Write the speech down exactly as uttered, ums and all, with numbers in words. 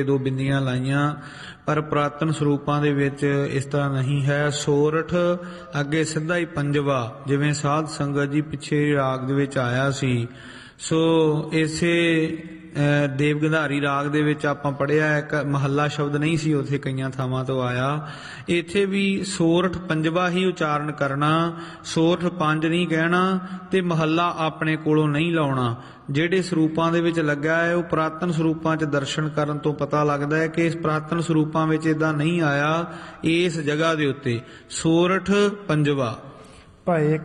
दो बिंदियां लाइया पर पुरातन स्वरूपां दे विच इस तरह नहीं है। सोरठ अगे सीधा ही पंजवा जिवें साध संगत जी पिछे राग दे विच आया सी। सो इसे देव गंधारी राग दे विच आपां पढ़िया एक महला शब्द नहीं सी उत्थे कईयां थावां तो आया। इत्थे भी सोरठ पंजवा ही उचारण करना, सोरठ पंज नहीं कहना ते महला अपने कोलों नहीं लाउणा। ਜਿਹੜੇ ਸਰੂਪਾਂ ਦੇ ਵਿੱਚ ਲੱਗਾ ਹੈ ਉਹ ਪੁਰਾਤਨ ਸਰੂਪਾਂ 'ਚ ਦਰਸ਼ਨ ਕਰਨ ਤੋਂ ਪਤਾ ਲੱਗਦਾ ਹੈ ਕਿ ਇਸ ਪੁਰਾਤਨ ਸਰੂਪਾਂ ਵਿੱਚ ਇਦਾਂ ਨਹੀਂ ਆਇਆ। ਇਸ ਜਗ੍ਹਾ ਦੇ ਉੱਤੇ ਸੋਰਠ ਪੰਜਵਾ ਭਏ